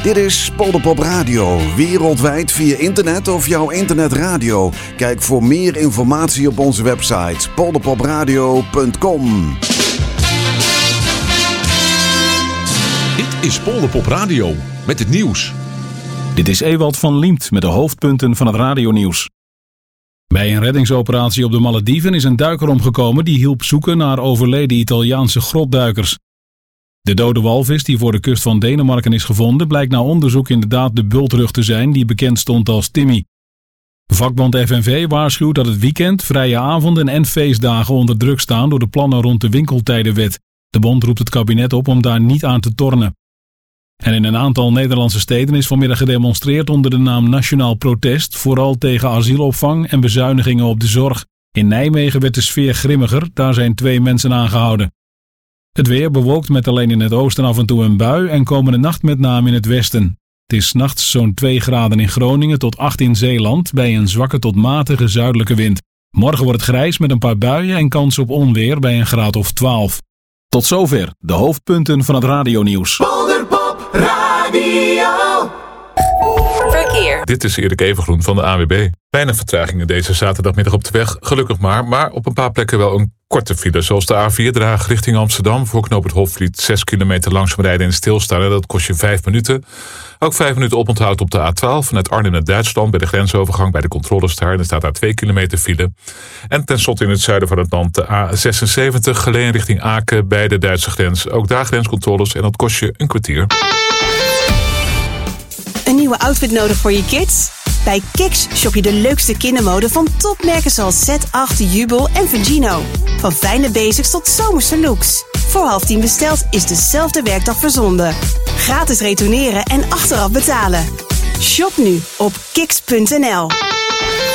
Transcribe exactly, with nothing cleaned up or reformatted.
Dit is Polderpop Radio, wereldwijd via internet of jouw internetradio. Kijk voor meer informatie op onze website polderpopradio punt com. Dit is Polderpop Radio met het nieuws. Dit is Ewald van Liemt met de hoofdpunten van het radionieuws. Bij een reddingsoperatie op de Malediven is een duiker omgekomen die hielp zoeken naar overleden Italiaanse grotduikers. De dode walvis die voor de kust van Denemarken is gevonden blijkt na onderzoek inderdaad de bultrug te zijn die bekend stond als Timmy. Vakbond F N V waarschuwt dat het weekend, vrije avonden en feestdagen onder druk staan door de plannen rond de winkeltijdenwet. De bond roept het kabinet op om daar niet aan te tornen. En in een aantal Nederlandse steden is vanmiddag gedemonstreerd onder de naam Nationaal Protest, vooral tegen asielopvang en bezuinigingen op de zorg. In Nijmegen werd de sfeer grimmiger, daar zijn twee mensen aangehouden. Het weer bewolkt met alleen in het oosten af en toe een bui en komende nacht met name in het westen. Het is 's nachts zo'n twee graden in Groningen tot acht in Zeeland bij een zwakke tot matige zuidelijke wind. Morgen wordt het grijs met een paar buien en kans op onweer bij een graad of twaalf. Tot zover de hoofdpunten van het radionieuws. Polderpop Radio. Verkeer. Dit is Erik Evengroen van de A N W B. Weinig vertragingen deze zaterdagmiddag op de weg, gelukkig maar. Maar op een paar plekken wel een korte file. Zoals de A vier Draag richting Amsterdam. Voor knooppunt Hofvliet zes kilometer langzaam rijden en stilstaan. En dat kost je vijf minuten. Ook vijf minuten oponthoud op de A twaalf vanuit Arnhem naar Duitsland. Bij de grensovergang bij de controles daar. En er staat daar twee kilometer file. En tenslotte in het zuiden van het land de A zesenzeventig. Geleen richting Aken bij de Duitse grens. Ook daar grenscontroles en dat kost je een kwartier. Een nieuwe outfit nodig voor je kids? Bij Kiks shop je de leukste kindermode van topmerken zoals Z acht, Jubel en Vigino. Van fijne basics tot zomerse looks. Voor half tien besteld is dezelfde werkdag verzonden. Gratis retourneren en achteraf betalen. Shop nu op kiks punt n l.